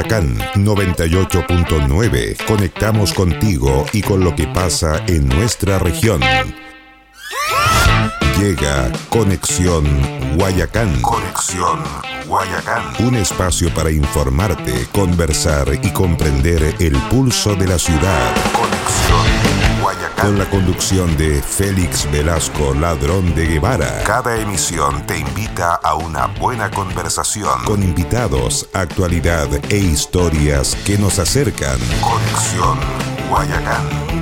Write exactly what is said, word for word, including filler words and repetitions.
Guayacán noventa y ocho punto nueve. Conectamos contigo y con lo que pasa en nuestra región. Llega Conexión Guayacán. Conexión Guayacán. Un espacio para informarte, conversar y comprender el pulso de la ciudad. Conexión Guayacán. Con la conducción de Félix Velasco Ladrón de Guevara. Cada emisión te invita a una buena conversación. Con invitados, actualidad e historias que nos acercan. Conexión Guayacán.